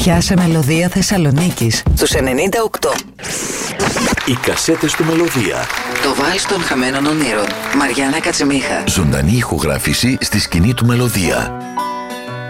πιάσε Μελωδία Θεσσαλονίκης στους 98. Οι κασέτες του Μελωδία. Το Βάλς των Χαμένων Ονείρων. Μαριάννα Κατσιμίχα. Ζωντανή ηχογράφηση στη σκηνή του Μελωδία.